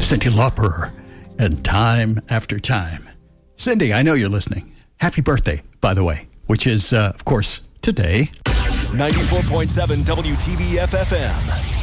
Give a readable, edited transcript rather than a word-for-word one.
Cyndi Lauper, and Time After Time. Cyndi, I know you're listening. Happy birthday, by the way, which is, of course, today. 94.7 WTBF FM.